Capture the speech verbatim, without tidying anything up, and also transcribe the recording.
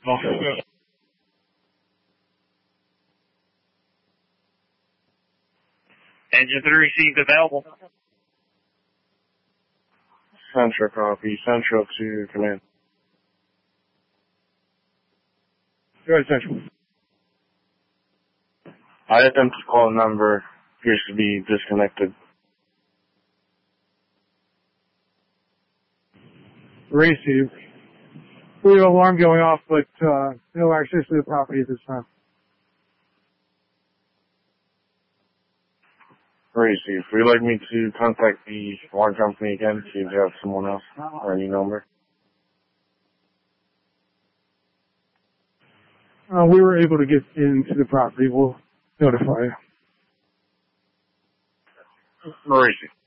Engine three received available. Central copy. Central to command. Go ahead, Central. I attempt to call a number. Appears to be disconnected. Receive. We have an alarm going off, but uh, no access to the property at this time. Receive. Would you like me to contact the alarm company again, see if they have someone else or any number? Uh, we were able to get into the property. We'll notify you. Receive.